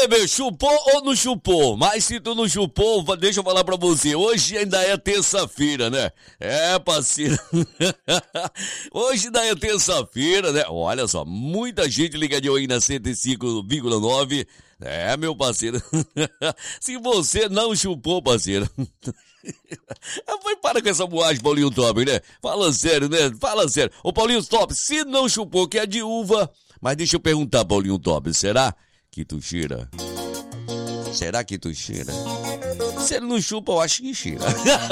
bebê, chupou ou não chupou? Mas se tu não chupou, deixa eu falar pra você, hoje ainda é terça-feira, né? É, parceiro. Hoje ainda é terça-feira, né? Olha só, muita gente ligadinho aí na 105,9. É, meu parceiro. Se você não chupou, parceiro. Vai, para com essa moagem, Paulinho Top, né? Fala sério, né? Fala sério. Ô, Paulinho Top, se não chupou, que é de uva. Mas deixa eu perguntar, Paulinho Top, será que tu cheira? Será que tu cheira? Se ele não chupa, eu acho que cheira.